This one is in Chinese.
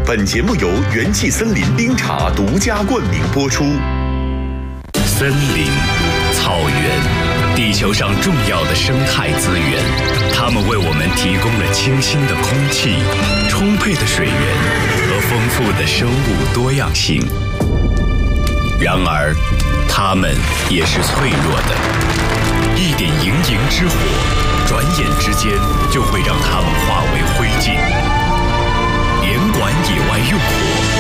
本节目由元气森林冰茶独家冠名播出。 森林、草原，地球上重要的生态资源，它们为我们提供了清新的空气、充沛的水源和丰富的生物多样性。然而，它们也是脆弱的，一点营之火，转眼之间就会让它们化为灰烬。严管野外用火，